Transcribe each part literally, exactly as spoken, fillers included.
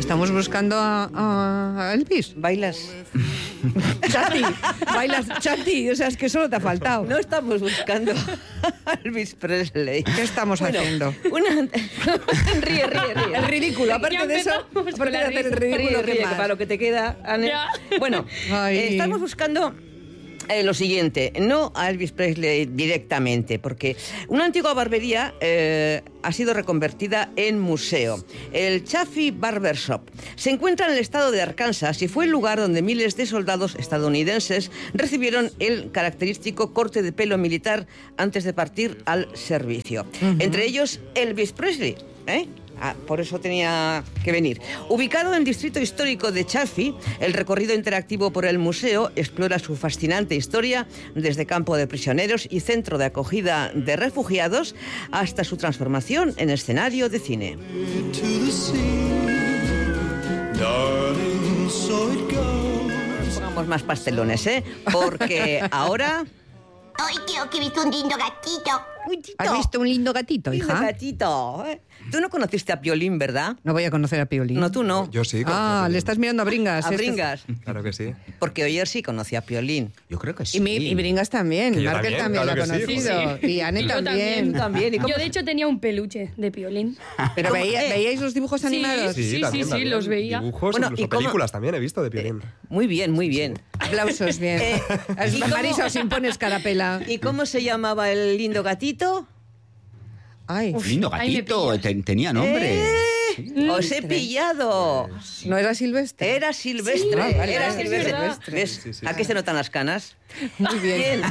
Estamos buscando a, a Elvis. ¿Bailas? Chati, bailas Chati, o sea, es que solo te ha faltado. No estamos buscando a Elvis Presley. ¿Qué estamos bueno, haciendo? Una... ríe, ríe, ríe. El ridículo, aparte de eso, aparte de hacer el ridículo, ríe, ¿qué ríe, más? que para lo que te queda, Anne. Bueno, eh, estamos buscando... Eh, lo siguiente, no a Elvis Presley directamente, porque una antigua barbería eh, ha sido reconvertida en museo. El Chaffee Barber Shop se encuentra en el estado de Arkansas y fue el lugar donde miles de soldados estadounidenses recibieron el característico corte de pelo militar antes de partir al servicio. Uh-huh. Entre ellos, Elvis Presley, ¿eh? Ah, por eso tenía que venir. Ubicado en el distrito histórico de Chaffee, el recorrido interactivo por el museo explora su fascinante historia desde campo de prisioneros y centro de acogida de refugiados hasta su transformación en escenario de cine. Pongamos más pastelones, ¿eh? Porque ahora... Hoy creo que he visto un lindo gatito. ¿Has visto un lindo gatito, hija? Lindo gatito. Tú no conociste a Piolín, ¿verdad? No voy a conocer a Piolín. No, tú no. Yo sí. Ah, le estás mirando a Bringas. A Bringas. Claro que sí. Porque Oyer sí conocía a Piolín. Yo creo que sí. Y, mi, y Bringas también. Que yo Markel también, también claro lo ha que sí, conocido. sí. Y Anne Yo también. también. ¿Y cómo Yo, de se- hecho, tenía un peluche de Piolín. Pero veía- ¿veíais los dibujos animados? Sí, sí, también, sí, también. los veía. Dibujos, Bueno, incluso ¿y cómo- películas también he visto de Piolín. Muy bien, muy bien. Aplausos, bien. Eh, ¿y cómo- Marisa, os impones carapela. ¿Y cómo se llamaba el lindo gatito? Ay, Lindo ahí me gatito, pillas. ten- tenía nombre. ¡Eh! ¡Os he pillado! ¿no era Silvestre? Era Silvestre. Sí, ah, vale, era vale, Silvestre. es verdad. ¿Ves? Sí, sí, ¿A sí. qué se notan las canas? Muy bien.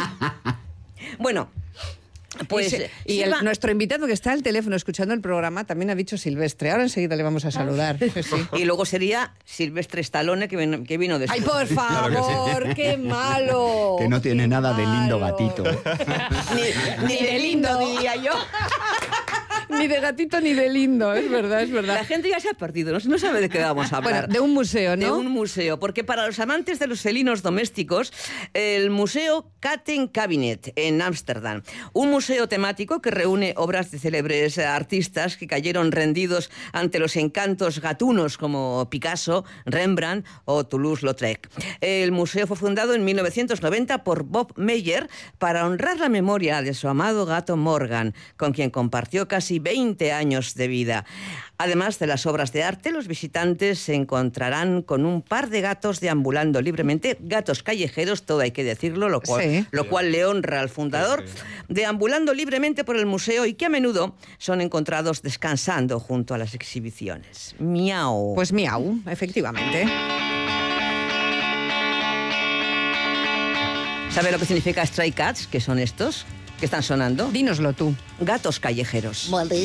Bueno, pues... y se- y el- Silva- nuestro invitado que está al teléfono escuchando el programa también ha dicho Silvestre. Ahora enseguida le vamos a saludar. Sí, sí. Y luego sería Silvestre Stallone, que vino, que vino después. ¡Ay, por favor! ¡Qué malo! Que no tiene qué nada de lindo malo. gatito. Ni, ni de lindo, diría yo. Ni de gatito ni de lindo, es verdad, es verdad. La gente ya se ha perdido, no, no sabe de qué vamos a hablar. Bueno, de un museo, ¿no? De un museo, porque para los amantes de los felinos domésticos, el Museo Katten Cabinet en Ámsterdam, un museo temático que reúne obras de célebres artistas que cayeron rendidos ante los encantos gatunos como Picasso, Rembrandt o Toulouse-Lautrec. El museo fue fundado en mil novecientos noventa por Bob Meyer para honrar la memoria de su amado gato Morgan, con quien compartió casi veinte años de vida. Además de las obras de arte, los visitantes se encontrarán con un par de gatos deambulando libremente, gatos callejeros, todo hay que decirlo, lo cual, Sí. lo cual le honra al fundador, deambulando libremente por el museo y que a menudo son encontrados descansando junto a las exhibiciones. Miau. Pues miau, efectivamente. ¿Sabe lo que significa Stray Cats? ¿Qué son estos? ¿Qué están sonando? Dínoslo tú. Gatos callejeros. Vale.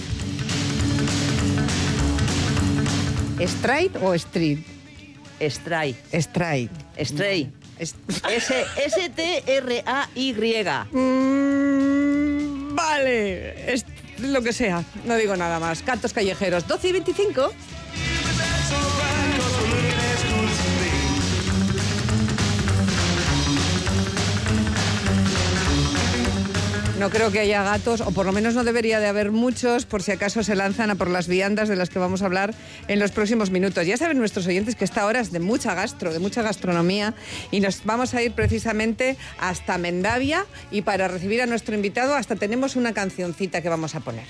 ¿Straight o street? Stray. Straight. Stray. Es- S T R A Y. Mm, vale, es lo que sea, no digo nada más. Gatos callejeros, doce y veinticinco. No creo que haya gatos, o por lo menos no debería de haber muchos, por si acaso se lanzan a por las viandas de las que vamos a hablar en los próximos minutos. Ya saben nuestros oyentes que esta hora es de mucha gastro, de mucha gastronomía, y nos vamos a ir precisamente hasta Mendavia, y para recibir a nuestro invitado hasta tenemos una cancioncita que vamos a poner.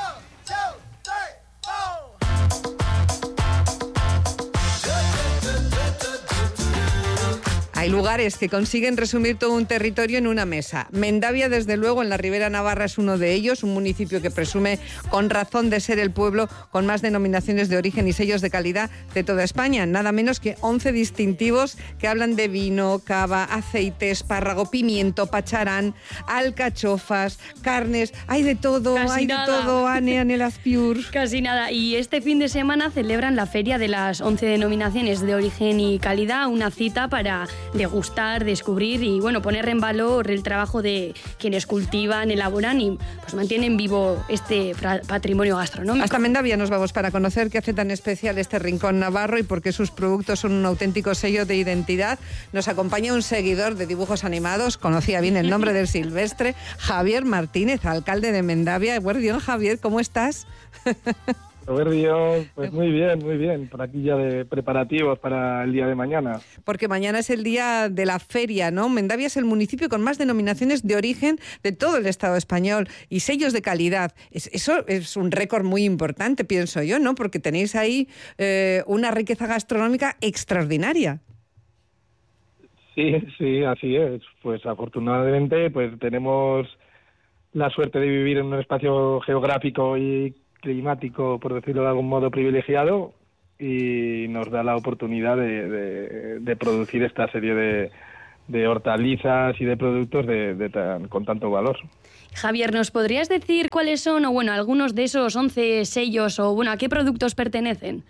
Hay lugares que consiguen resumir todo un territorio en una mesa. Mendavia, desde luego, en la Ribera Navarra es uno de ellos, un municipio que presume con razón de ser el pueblo con más denominaciones de origen y sellos de calidad de toda España. Nada menos que once distintivos que hablan de vino, cava, aceite, espárrago, pimiento, pacharán, alcachofas, carnes. Hay de todo, Casi hay nada. de todo, Anne, Anne Lazpiur. Casi nada. Y este fin de semana celebran la feria de las once denominaciones de origen y calidad, una cita para degustar, descubrir y bueno, poner en valor el trabajo de quienes cultivan, elaboran y pues mantienen vivo este pra- patrimonio gastronómico. Hasta Mendavia nos vamos para conocer qué hace tan especial este rincón navarro y por qué sus productos son un auténtico sello de identidad. Nos acompaña un seguidor de dibujos animados, conocía bien el nombre del Silvestre, Javier Martínez, alcalde de Mendavia. Guardián, Javier, ¿cómo estás? Soberbio, pues muy bien, muy bien. Por aquí ya de preparativos para el día de mañana. Porque mañana es el día de la feria, ¿no? Mendavia es el municipio con más denominaciones de origen de todo el Estado español y sellos de calidad. Es, eso es un récord muy importante, pienso yo, ¿no? Porque tenéis ahí eh, una riqueza gastronómica extraordinaria. Sí, sí, así es. Pues afortunadamente pues tenemos la suerte de vivir en un espacio geográfico y climático, por decirlo de algún modo, privilegiado, y nos da la oportunidad de, de, de producir esta serie de, de hortalizas y de productos de, de tan, con tanto valor. Javier, ¿nos podrías decir cuáles son, o bueno, algunos de esos once sellos, o bueno, a qué productos pertenecen?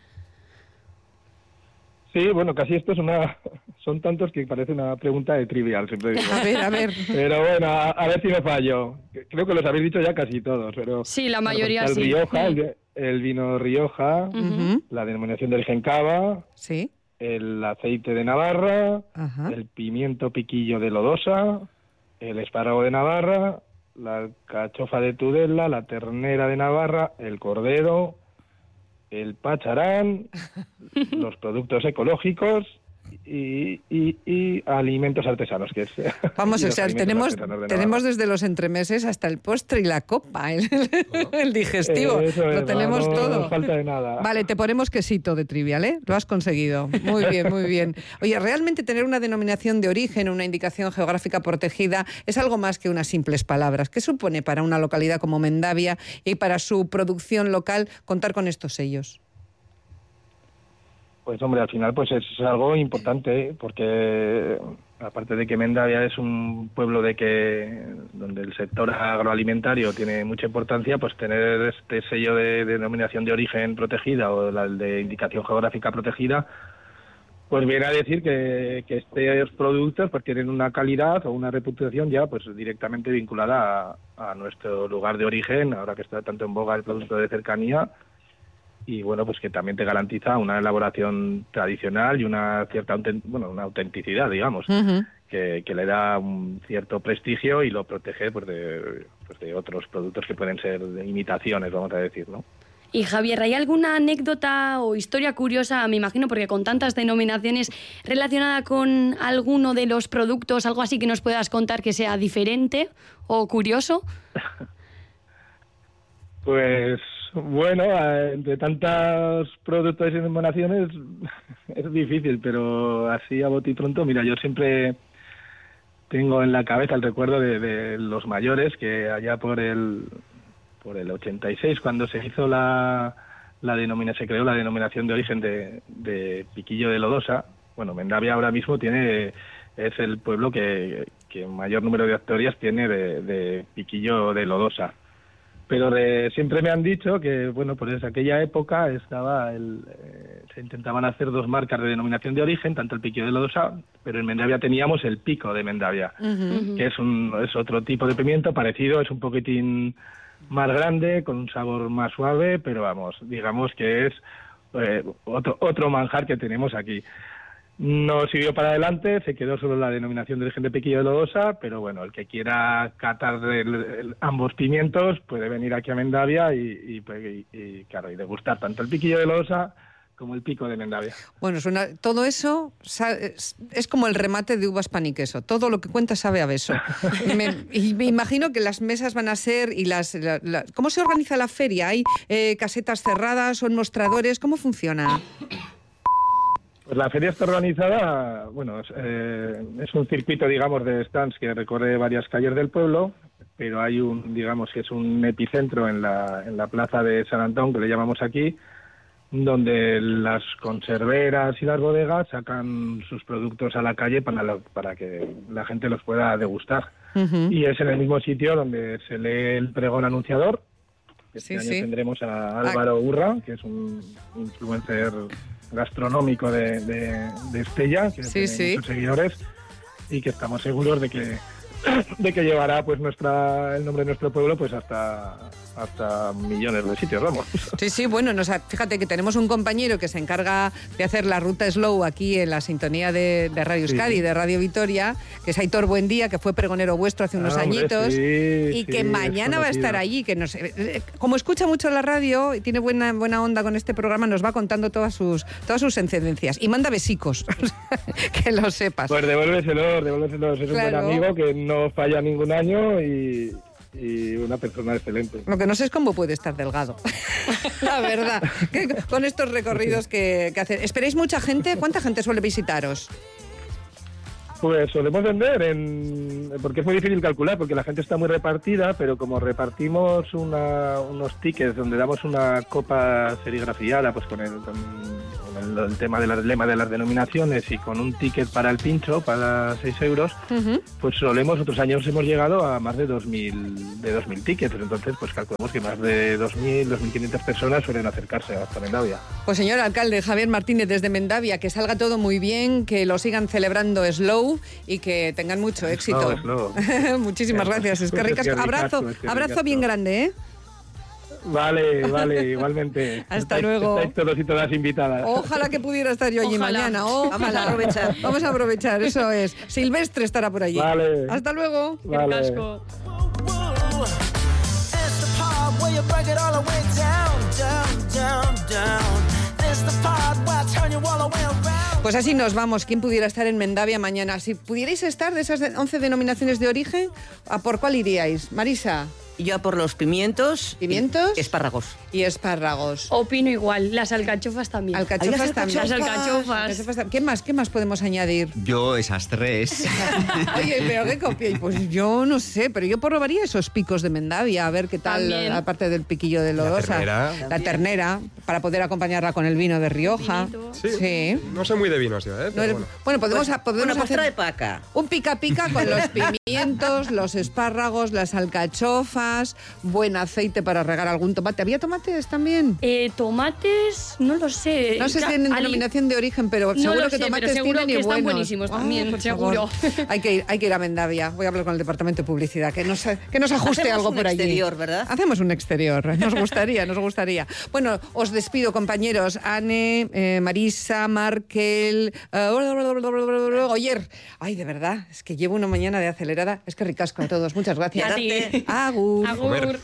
Sí, bueno, casi esto es una... Son tantos que parece una pregunta de trivial, siempre digo. A ver, a ver. Pero bueno, a, a ver si me fallo. Creo que los habéis dicho ya casi todos, pero... Sí, la mayoría el sí. Rioja, el, el vino Rioja, Uh-huh. la denominación de origen Cava, Sí. el aceite de Navarra, Ajá. el pimiento piquillo de Lodosa, el espárrago de Navarra, la cachofa de Tudela, la ternera de Navarra, el cordero, el pacharán, los productos ecológicos y, y, y alimentos artesanos, que es... Vamos, o sea, tenemos, de tenemos desde los entremeses hasta el postre y la copa, el, el digestivo, Eh, eso lo es, tenemos no, todo. No nos falta de nada. Vale, te ponemos quesito de trivial, ¿eh? Lo has conseguido. Muy bien, muy bien. Oye, realmente tener una denominación de origen, una indicación geográfica protegida, es algo más que unas simples palabras. ¿Qué supone para una localidad como Mendavia y para su producción local contar con estos sellos? Pues hombre, al final pues es algo importante, ¿eh? Porque aparte de que Mendavia es un pueblo de que donde el sector agroalimentario tiene mucha importancia, pues tener este sello de, de denominación de origen protegida o la de indicación geográfica protegida, pues viene a decir que, que estos productos pues tienen una calidad o una reputación ya pues directamente vinculada a, a nuestro lugar de origen, ahora que está tanto en boga el producto de cercanía. Y bueno, pues que también te garantiza una elaboración tradicional y una cierta bueno, una autenticidad, digamos, uh-huh. que, que le da un cierto prestigio y lo protege pues de, pues de otros productos que pueden ser de imitaciones, vamos a decir, ¿no? Y Javier, ¿hay alguna anécdota o historia curiosa, me imagino, porque con tantas denominaciones, relacionada con alguno de los productos, algo así que nos puedas contar que sea diferente o curioso? Pues bueno, entre tantos productos y denominaciones es difícil, pero así a bote y pronto, mira, yo siempre tengo en la cabeza el recuerdo de, de los mayores, que allá por el por el ochenta y seis, cuando se hizo la, la denominación, se creó la denominación de origen de, de Piquillo de Lodosa. Bueno, Mendavia ahora mismo tiene es el pueblo que, que mayor número de hectáreas tiene de, de Piquillo de Lodosa. Pero de, siempre me han dicho que, bueno, pues en aquella época estaba el, eh, se intentaban hacer dos marcas de denominación de origen, tanto el Piquillo de Lodosa, pero en Mendavia teníamos el Pico de Mendavia, uh-huh. que es un es otro tipo de pimiento parecido, es un poquitín más grande, con un sabor más suave, pero vamos, digamos que es eh, otro, otro manjar que tenemos aquí. No siguió para adelante, se quedó solo la denominación de origen de Piquillo de Lodosa, pero bueno, el que quiera catar el, el, ambos pimientos puede venir aquí a Mendavia y, y, y, y claro, y degustar tanto el Piquillo de Lodosa como el Pico de Mendavia. Bueno, suena, todo eso es, es como el remate de uvas, pan y queso. Todo lo que cuenta sabe a beso. me, y me imagino que las mesas van a ser y las... La, la, ¿cómo se organiza la feria? ¿Hay eh, casetas cerradas o mostradores? ¿Cómo funciona? Pues la feria está organizada, bueno, es, eh, es un circuito, digamos, de stands que recorre varias calles del pueblo, pero hay un, digamos, que es un epicentro en la, en la plaza de San Antón, que le llamamos aquí, donde las conserveras y las bodegas sacan sus productos a la calle para, lo, para que la gente los pueda degustar. Uh-huh. Y es en el mismo sitio donde se lee el pregón anunciador. Este sí, año sí. tendremos a Álvaro ah. Urra, que es un influencer gastronómico de, de, de Estella, que sí, tiene sí. muchos seguidores, y que estamos seguros de que de que llevará pues nuestra el nombre de nuestro pueblo pues hasta hasta millones de sitios, vamos. Sí, sí, bueno, nos ha, fíjate que tenemos un compañero que se encarga de hacer la ruta Slow aquí en la sintonía de, de Radio Euskadi, sí. de Radio Vitoria, que es Aitor Buendía, que fue pregonero vuestro hace unos ah, hombre, añitos, sí, y que sí, mañana va a estar allí, que nos, como escucha mucho la radio y tiene buena buena onda con este programa, nos va contando todas sus todas sus incidencias y manda besicos, que lo sepas. Pues devuélveselos, devuélveselos, es claro. un buen amigo que no falla ningún año y... y una persona excelente. Lo que no sé es cómo puede estar delgado. La verdad, que con estos recorridos que, que hacen. ¿Esperáis mucha gente? ¿Cuánta gente suele visitaros? Pues solemos vender, en, porque es muy difícil calcular, porque la gente está muy repartida, pero como repartimos una, unos tickets donde damos una copa serigrafiada, pues con el, con, con el, el tema del lema de las denominaciones y con un ticket para el pincho, para seis euros, uh-huh. pues solemos, otros años hemos llegado a más de dos mil de dos mil tickets, entonces pues calculamos que más de dos mil, dos mil quinientas personas suelen acercarse hasta Mendavia. Pues señor alcalde Javier Martínez desde Mendavia, que salga todo muy bien, que lo sigan celebrando Slow y que tengan mucho éxito. Slow, slow. Muchísimas gracias. Es que ricasco. Abrazo, abrazo bien grande, ¿eh? Vale, vale, igualmente. Hasta estáis, luego. Estáis todos y todas invitadas. Ojalá que pudiera estar yo allí Ojalá. mañana. Ojalá. Vamos a aprovechar. Vamos a aprovechar, eso es. Silvestre estará por allí. Vale. Hasta luego. Vale. Qué casco. Pues así nos vamos. ¿Quién pudiera estar en Mendavia mañana? Si pudierais estar de esas once denominaciones de origen, ¿a por cuál iríais? Marisa. Yo a por los pimientos. ¿Pimientos? Y espárragos. Y espárragos. Opino igual. Las alcachofas también. Alcachofas Ay, las también. Las alcachofas. Alcachofas. ¿Qué más? ¿Qué más podemos añadir? Yo esas tres. Oye, pero qué copia. Pues yo no sé, pero yo probaría esos picos de Mendavia, a ver qué tal, También. aparte del piquillo de Lodosa. La ternera. La ternera, para poder acompañarla con el vino de Rioja. Sí, Sí. no sé muy de vinos yo, ¿eh? No Pero eres- bueno. bueno, podemos, Pues, podemos bueno, pues hacer trae pa' acá. un pica pica con los pimientos, los espárragos, las alcachofas, buen aceite para regar algún tomate. ¿Había tomates también? Eh, tomates, no lo sé. No sé si Ya, tienen Ali- denominación de origen, pero No seguro lo que sé, tomates pero seguro tienen y que están buenos. buenísimos Ah, también, por seguro. favor. Hay que ir, hay que ir a Mendavia. Voy a hablar con el departamento de publicidad, que nos, que nos ajuste Hacemos algo un por allí. exterior, ¿verdad? Hacemos un exterior. Nos gustaría, nos gustaría. Bueno, os despido, compañeros. Anne, eh, Marisa, Markel, eh, Oyer. Ay, de verdad, es que llevo una mañana de acelerada. Es que ricasco a todos. Muchas gracias. A ti. Agur. Agur.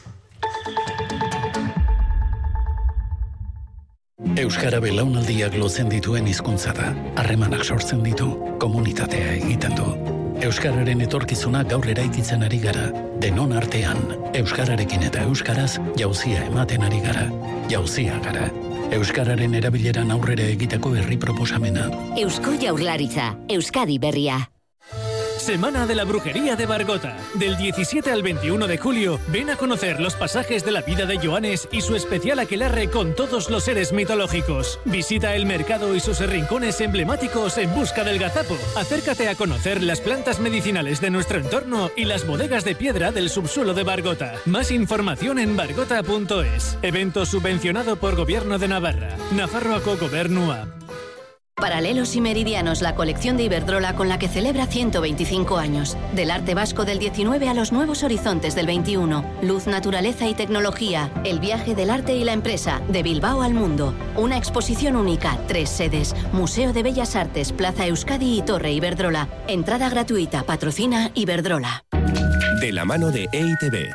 Euskara belaunaldiak lotzen dituen hizkuntza da. Harremanak sortzen ditu, komunitatea egiten du. Euskararen etorkizuna gaur eraikitzen ari gara. Denon artean, euskararekin eta euskaraz jauzia ematen ari gara. Jauzia gara. Euskararen erabileran aurrera egiteko herri proposamena. Eusko Jaurlaritza, Euskadi berria. Semana de la Brujería de Bargota. Del diecisiete al veintiuno de julio, ven a conocer los pasajes de la vida de Joanes y su especial aquelarre con todos los seres mitológicos. Visita el mercado y sus rincones emblemáticos en busca del gazapo. Acércate a conocer las plantas medicinales de nuestro entorno y las bodegas de piedra del subsuelo de Bargota. Más información en bargota punto es. Evento subvencionado por Gobierno de Navarra. Nafarroako Gobernua. Paralelos y Meridianos, la colección de Iberdrola con la que celebra ciento veinticinco años. Del arte vasco del diecinueve a los nuevos horizontes del veintiuno. Luz, naturaleza y tecnología. El viaje del arte y la empresa. De Bilbao al mundo. Una exposición única. Tres sedes. Museo de Bellas Artes, Plaza Euskadi y Torre Iberdrola. Entrada gratuita. Patrocina Iberdrola. De la mano de E I Te Be.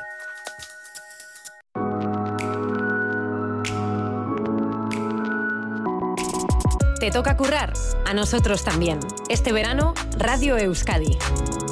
¿Te toca currar? A nosotros también. Este verano, Radio Euskadi.